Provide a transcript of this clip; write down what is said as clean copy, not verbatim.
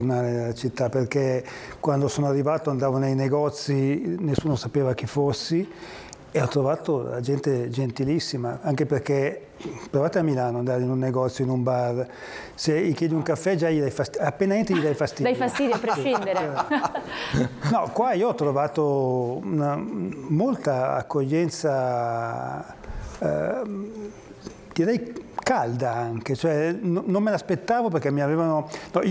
Nella città, perché quando sono arrivato andavo nei negozi, nessuno sapeva chi fossi e ho trovato la gente gentilissima, anche perché provate a Milano andare in un negozio, in un bar, se gli chiedi un caffè già gli dai fastidio, appena entri gli dai fastidio. Dai fastidio a prescindere. No, qua io ho trovato molta accoglienza, direi calda anche, cioè non me l'aspettavo perché mi avevano... No,